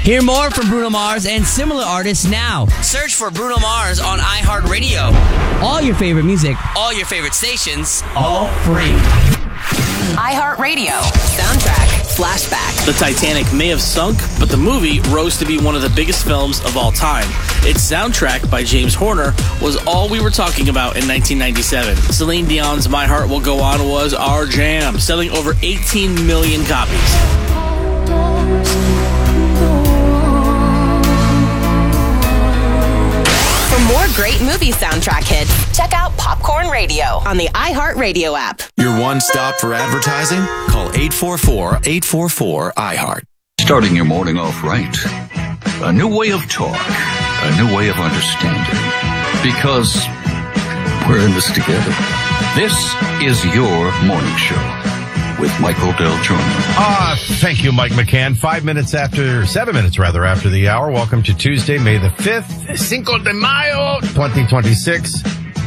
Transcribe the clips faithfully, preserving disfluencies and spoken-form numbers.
Hear more from Bruno Mars and similar artists now. Search for Bruno Mars on iHeartRadio. All your favorite music, all your favorite stations, all free. iHeartRadio. Soundtrack. Flashback. The Titanic may have sunk, but the movie rose to be one of the biggest films of all time. Its soundtrack by James Horner was all we were talking about in nineteen ninety-seven. Celine Dion's My Heart Will Go On was our jam, selling over eighteen million copies. For more great movie soundtrack hits, check out Popcorn Radio on the iHeartRadio app. Your one stop for advertising? Call eight four four, eight four four, I heart. Starting your morning off right. A new way of talk. A new way of understanding. Because we're in this together. This is your morning show with Michael Del Giorno. Ah, thank you, Mike McCann. Five minutes after, seven minutes rather, after the hour. Welcome to Tuesday, May the fifth, Cinco de Mayo, twenty twenty-six.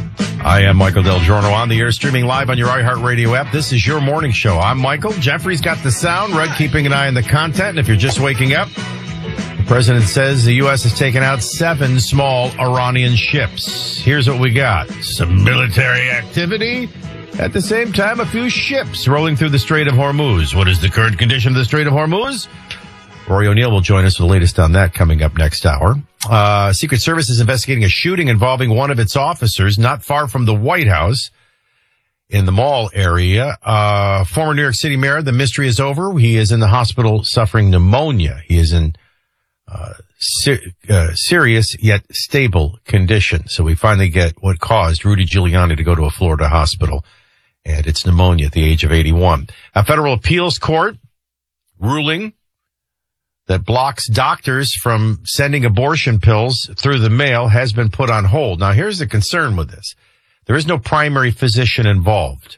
I am Michael Del Giorno on the air, streaming live on your iHeartRadio app. This is your morning show. I'm Michael. Jeffrey's got the sound. Red keeping an eye on the content. And if you're just waking up, the president says the U S has taken out seven small Iranian ships. Here's what we got. Some military activity. At the same time, a few ships rolling through the Strait of Hormuz. What is the current condition of the Strait of Hormuz? Rory O'Neill will join us with the latest on that coming up next hour. Uh, Secret Service is investigating a shooting involving one of its officers not far from the White House in the mall area. Uh, former New York City mayor, the mystery is over. He is in the hospital suffering pneumonia. He is in uh, ser- uh, serious yet stable condition. So we finally get what caused Rudy Giuliani to go to a Florida hospital. And it's pneumonia at the age of eighty-one. A federal appeals court ruling that blocks doctors from sending abortion pills through the mail has been put on hold. Now, here's the concern with this. There is no primary physician involved.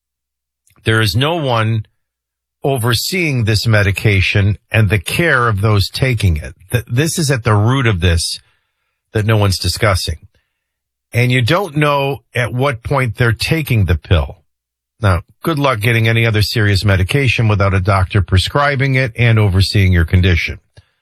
There is no one overseeing this medication and the care of those taking it. This is at the root of this that no one's discussing. And you don't know at what point they're taking the pill. Now, good luck getting any other serious medication without a doctor prescribing it and overseeing your condition.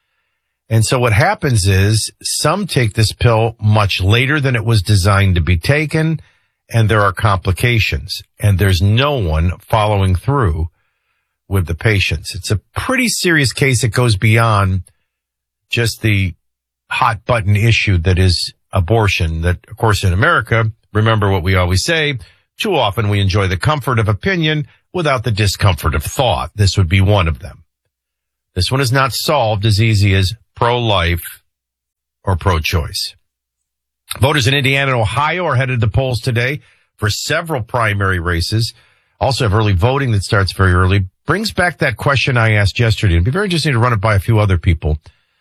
And so what happens is some take this pill much later than it was designed to be taken, and there are complications, and there's no one following through with the patients. It's a pretty serious case that goes beyond just the hot button issue that is abortion. That, of course, in America, remember what we always say, too often we enjoy the comfort of opinion without the discomfort of thought. This would be one of them. This one is not solved as easy as pro-life or pro-choice. Voters in Indiana and Ohio are headed to the polls today for several primary races. Also have early voting that starts very early. Brings back that question I asked yesterday. It'd be very interesting to run it by a few other people.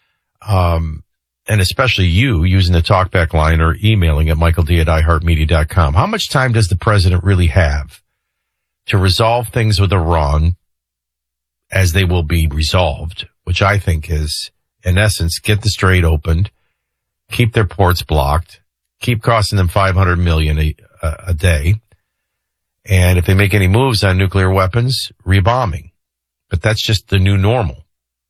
Um, and especially you using the talkback line or emailing at michael d at i heart media dot com. How much time does the president really have to resolve things with Iran as they will be resolved, which I think is, in essence, get the strait opened, keep their ports blocked, keep costing them five hundred million dollars a, a day. And if they make any moves on nuclear weapons, rebombing. But that's just the new normal.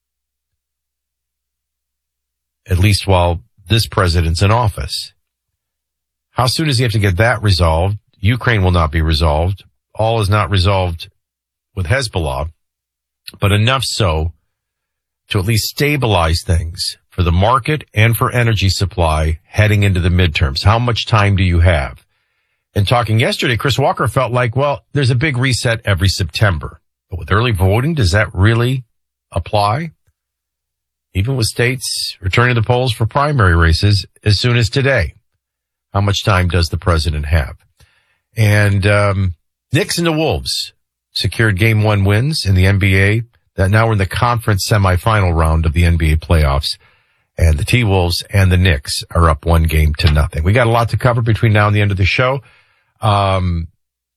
At least while this president's in office. How soon does he have to get that resolved? Ukraine will not be resolved. All is not resolved with Hezbollah, but enough so to at least stabilize things for the market and for energy supply heading into the midterms. How much time do you have? And talking yesterday, Chris Walker felt like, well, there's a big reset every September. But with early voting, does that really apply? Even with states returning to the polls for primary races as soon as today. How much time does the president have? And um Knicks and the Wolves secured game one wins in the N B A. That now we're in the conference semifinal round of the N B A playoffs. And the T-Wolves and the Knicks are up one game to nothing. We got a lot to cover between now and the end of the show. Um,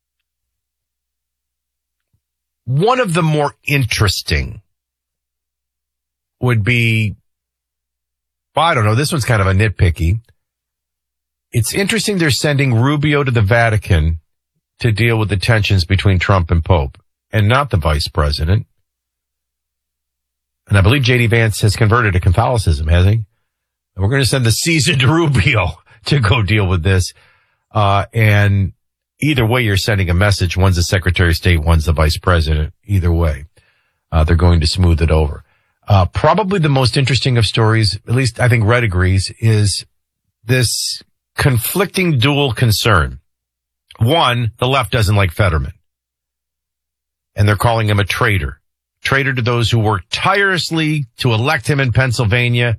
one of the more interesting would be, well, I don't know, this one's kind of a nitpicky. It's interesting they're sending Rubio to the Vatican to deal with the tensions between Trump and Pope, and not the vice president. And I believe J D Vance has converted to Catholicism, has he? And we're going to send the seasoned Rubio to go deal with this. Uh, and either way, you're sending a message. One's the Secretary of State, one's the Vice President. Either way, uh, they're going to smooth it over. Uh, probably the most interesting of stories, at least I think Red agrees, is this conflicting dual concern. One, the left doesn't like Fetterman. And they're calling him a traitor. Traitor to those who worked tirelessly to elect him in Pennsylvania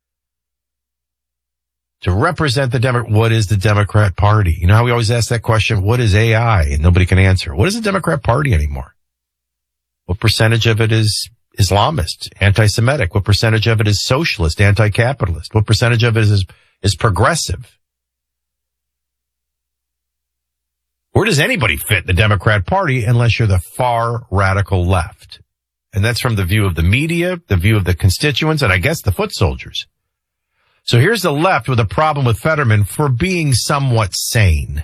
to represent the Democrat. What is the Democrat Party? You know how we always ask that question, what is A I? And nobody can answer. What is the Democrat Party anymore? What percentage of it is Islamist, anti-Semitic? What percentage of it is socialist, anti-capitalist? What percentage of it is, is progressive? Where does anybody fit the Democrat Party unless you're the far radical left? And that's from the view of the media, the view of the constituents, and I guess the foot soldiers. So here's the left with a problem with Fetterman for being somewhat sane.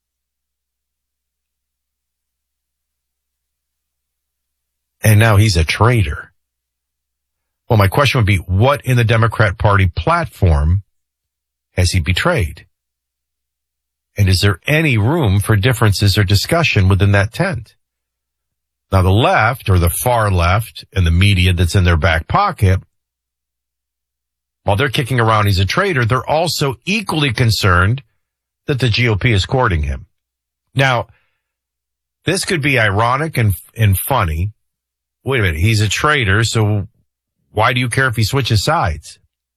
And now he's a traitor. Well, my question would be, what in the Democrat Party platform has he betrayed? And is there any room for differences or discussion within that tent? Now, the left, or the far left, and the media that's in their back pocket, while they're kicking around he's a traitor, they're also equally concerned that the G O P is courting him. Now, this could be ironic and, and funny. Wait a minute, he's a traitor, so why do you care if he switches sides?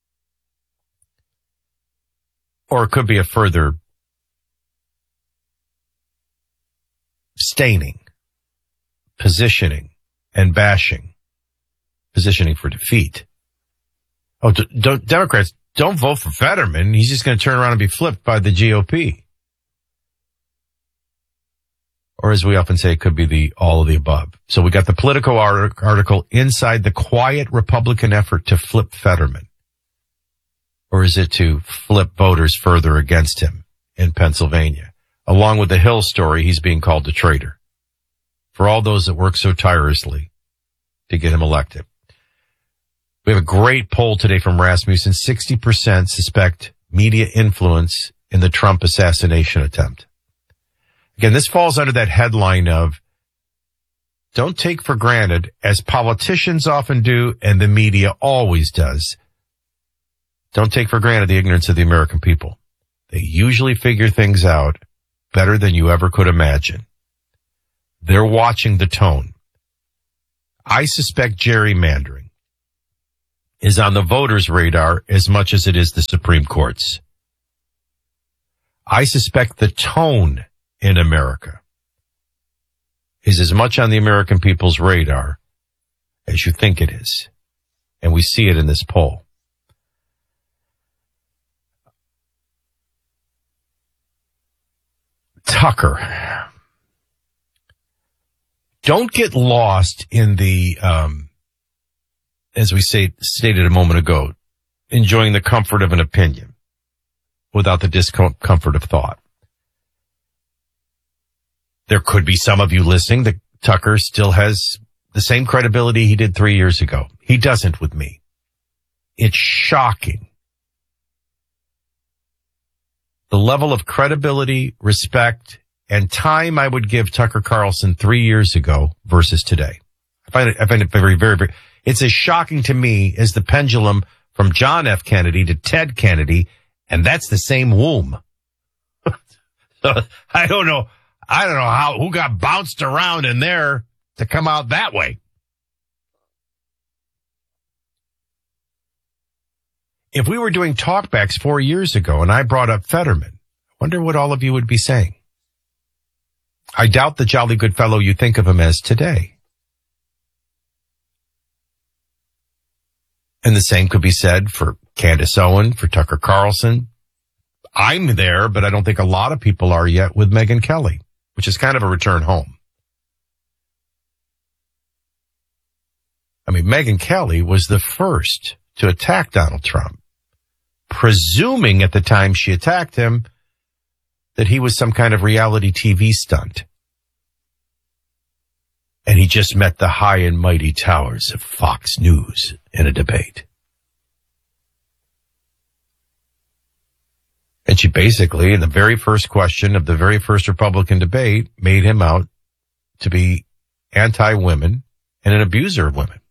Or it could be a further staining, positioning, and bashing. Positioning for defeat. Oh, d- don't, Democrats, don't vote for Fetterman. He's just going to turn around and be flipped by the G O P. Or as we often say, it could be the all of the above. So we got the Politico art- article inside the quiet Republican effort to flip Fetterman. Or is it to flip voters further against him in Pennsylvania? Along with the Hill story, he's being called a traitor for all those that work so tirelessly to get him elected. We have a great poll today from Rasmussen. sixty percent suspect media influence in the Trump assassination attempt. Again, this falls under that headline of don't take for granted, as politicians often do and the media always does. Don't take for granted the ignorance of the American people. They usually figure things out better than you ever could imagine. They're watching the tone. I suspect gerrymandering is on the voters' radar as much as it is the Supreme Court's. I suspect the tone in America is as much on the American people's radar as you think it is. And we see it in this poll. Tucker. Don't get lost in the, um, as we say, stated a moment ago, enjoying the comfort of an opinion without the discomfort of thought. There could be some of you listening that Tucker still has the same credibility he did three years ago. He doesn't with me. It's shocking. The level of credibility, respect, and time I would give Tucker Carlson three years ago versus today. I find it, I find it very, very, very, it's as shocking to me as the pendulum from John F. Kennedy to Ted Kennedy, and that's the same womb. So, I don't know. I don't know how, who got bounced around in there to come out that way. If we were doing talkbacks four years ago and I brought up Fetterman, I wonder what all of you would be saying. I doubt the jolly good fellow you think of him as today. And the same could be said for Candace Owen, for Tucker Carlson. I'm there, but I don't think a lot of people are yet with Megyn Kelly, which is kind of a return home. I mean, Megyn Kelly was the first to attack Donald Trump, presuming at the time she attacked him that he was some kind of reality T V stunt. And he just met the high and mighty towers of Fox News in a debate. And she basically, in the very first question of the very first Republican debate, made him out to be anti-women and an abuser of women.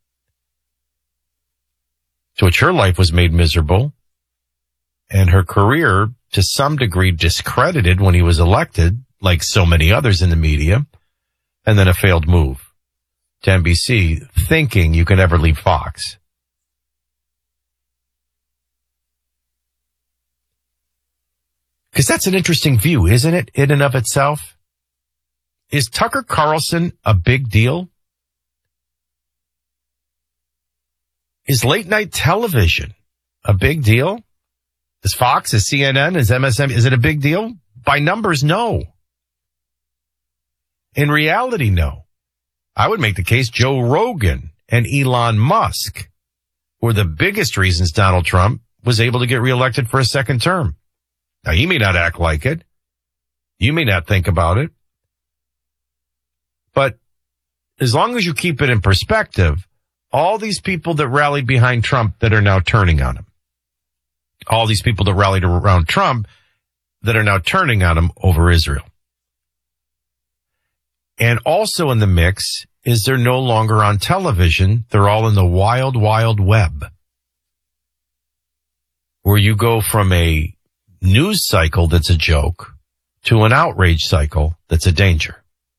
To which her life was made miserable and her career to some degree discredited when he was elected, like so many others in the media, and then a failed move to N B C, thinking you can ever leave Fox. Because that's an interesting view, isn't it, in and of itself? Is Tucker Carlson a big deal? Is late night television a big deal? Is Fox, is C N N, is M S N, is it a big deal? By numbers, no. In reality, no. I would make the case Joe Rogan and Elon Musk were the biggest reasons Donald Trump was able to get reelected for a second term. Now, he may not act like it. You may not think about it. But as long as you keep it in perspective, all these people that rallied behind Trump that are now turning on him, all these people that rallied around Trump that are now turning on him over Israel. And also in the mix is they're no longer on television. They're all in the wild, wild web, where you go from a news cycle that's a joke to an outrage cycle that's a danger.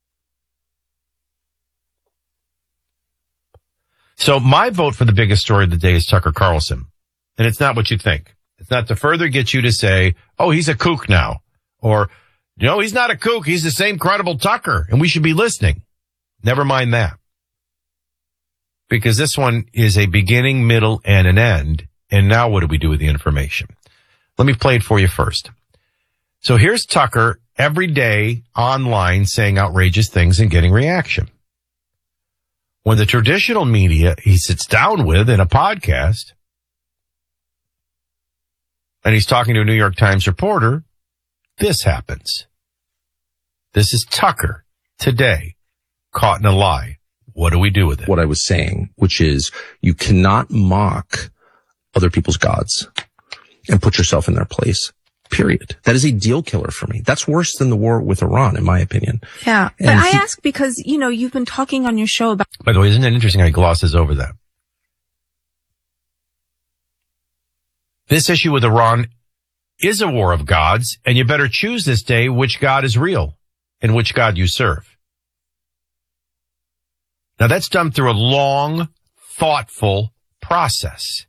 So my vote for the biggest story of the day is Tucker Carlson. And it's not what you think. It's not to further get you to say, oh, he's a kook now. Or, no, he's not a kook. He's the same credible Tucker, and we should be listening. Never mind that. Because this one is a beginning, middle, and an end. And now what do we do with the information? Let me play it for you first. So here's Tucker every day online saying outrageous things and getting reaction. When the traditional media he sits down with in a podcast and he's talking to a New York Times reporter, this happens. This is Tucker today, caught in a lie. What do we do with it? What I was saying, which is you cannot mock other people's gods and put yourself in their place, period. That is a deal killer for me. That's worse than the war with Iran, in my opinion. Yeah. And but I he, ask because, you know, you've been talking on your show about... By the way, isn't it interesting how he glosses over that? This issue with Iran is a war of gods, and you better choose this day which God is real and which God you serve. Now, that's done through a long, thoughtful process.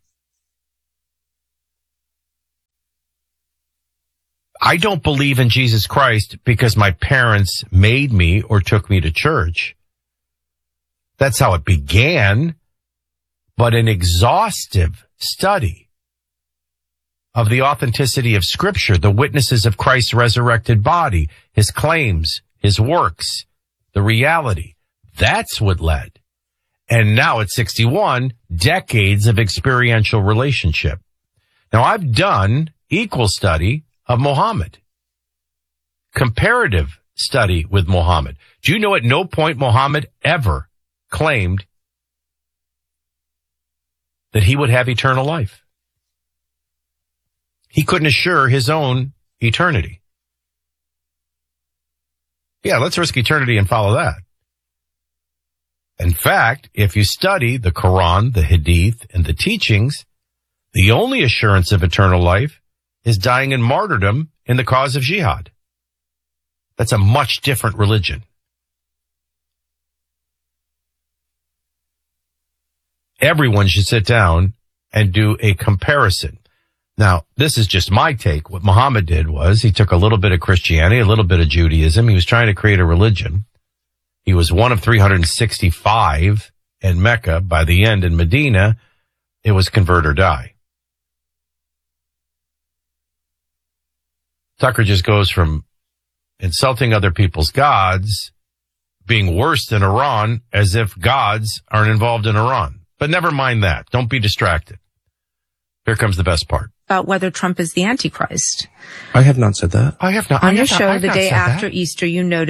I don't believe in Jesus Christ because my parents made me or took me to church. That's how it began. But an exhaustive study of the authenticity of Scripture, the witnesses of Christ's resurrected body, his claims, his works, the reality, that's what led. And now at sixty-one, decades of experiential relationship. Now I've done equal study of Muhammad. Comparative study with Muhammad. Do you know at no point Muhammad ever claimed that he would have eternal life? He couldn't assure his own eternity. Yeah, let's risk eternity and follow that. In fact, if you study the Quran, the Hadith, and the teachings, the only assurance of eternal life is dying in martyrdom in the cause of jihad. That's a much different religion. Everyone should sit down and do a comparison. Now, this is just my take. What Muhammad did was he took a little bit of Christianity, a little bit of Judaism. He was trying to create a religion. He was one of three hundred sixty-five in Mecca. By the end in Medina, it was convert or die. Tucker just goes from insulting other people's gods, being worse than Iran, as if gods aren't involved in Iran. But never mind that. Don't be distracted. Here comes the best part. about whether Trump is the Antichrist. I have not said that. I have not. On I your have not, show I've the not day said after that. Easter, you noted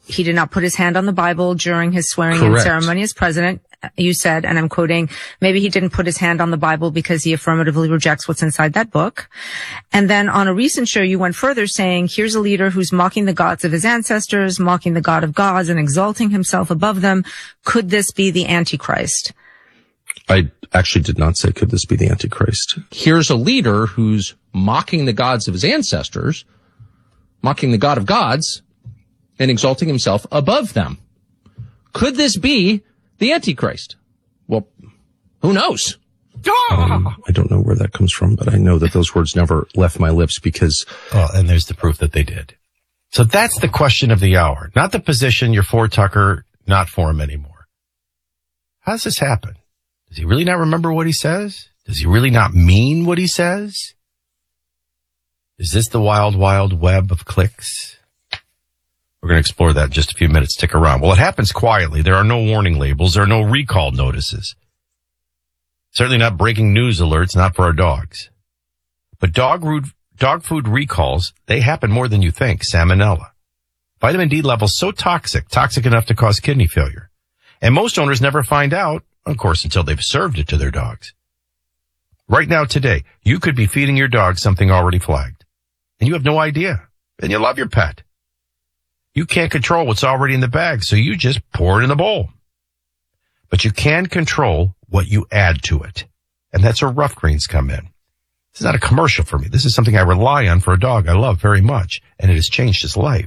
he did not put his hand on the Bible during his swearing in Correct. ceremony as president. You said, and I'm quoting, maybe he didn't put his hand on the Bible because he affirmatively rejects what's inside that book. And then on a recent show, you went further saying, here's a leader who's mocking the gods of his ancestors, mocking the God of gods, and exalting himself above them. Could this be the Antichrist? I actually did not say, could this be the Antichrist? Here's a leader who's mocking the gods of his ancestors, mocking the God of gods, and exalting himself above them. Could this be the Antichrist? Well, who knows? Um, I don't know where that comes from, but I know that those words never left my lips because... Oh, and there's the proof that they did. So that's the question of the hour. Not the position you're for Tucker, not for him anymore. How does this happen? Does he really not remember what he says? Does he really not mean what he says? Is this the wild, wild web of clicks? We're going to explore that in just a few minutes. Stick around. Well, it happens quietly. There are no warning labels. There are no recall notices. Certainly not breaking news alerts, not for our dogs. But dog, root, dog food recalls, they happen more than you think. Salmonella. Vitamin D levels so toxic, toxic enough to cause kidney failure. And most owners never find out, of course, until they've served it to their dogs. Right now, today, you could be feeding your dog something already flagged. And you have no idea. And you love your pet. You can't control what's already in the bag, so you just pour it in the bowl. But you can control what you add to it. And that's where Rough Greens come in. This is not a commercial for me. This is something I rely on for a dog I love very much, and it has changed his life.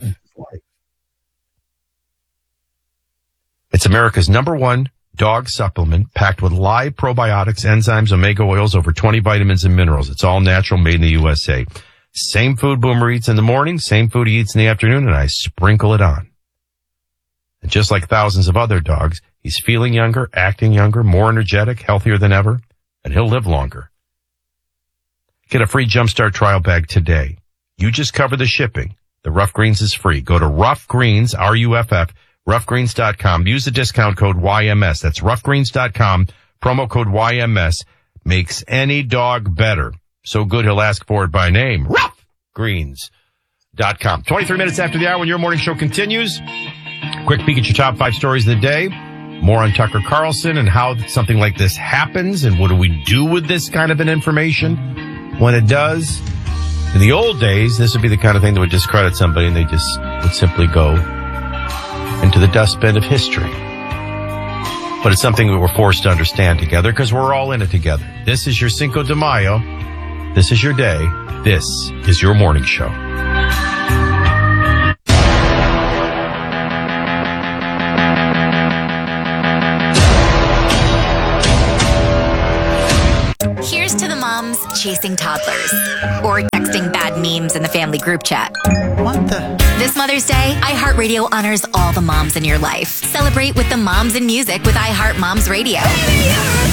It's America's number one dog supplement packed with live probiotics, enzymes, omega oils, over twenty vitamins and minerals. It's all natural, made in the U S A. Same food Boomer eats in the morning, same food he eats in the afternoon, and I sprinkle it on. And just like thousands of other dogs, he's feeling younger, acting younger, more energetic, healthier than ever, and he'll live longer. Get a free Jumpstart trial bag today. You just cover the shipping. The Rough Greens is free. Go to Rough Greens, R U F F, rough greens dot com. Use the discount code Y M S. That's rough greens dot com. Promo code Y M S makes any dog better. So good he'll ask for it by name. rough greens dot com. twenty-three minutes after the hour when your morning show continues. Quick peek at your top five stories of the day. More on Tucker Carlson and how something like this happens and what do we do with this kind of an information when it does. In the old days, this would be the kind of thing that would discredit somebody and they just would simply go into the dustbin of history. But it's something that we're forced to understand together because we're all in it together. This is your Cinco de Mayo. This is your day. This is your morning show. Here's to the moms chasing toddlers or texting bad memes in the family group chat. What the? This Mother's Day, iHeartRadio honors all the moms in your life. Celebrate with the moms in music with iHeart Moms Radio.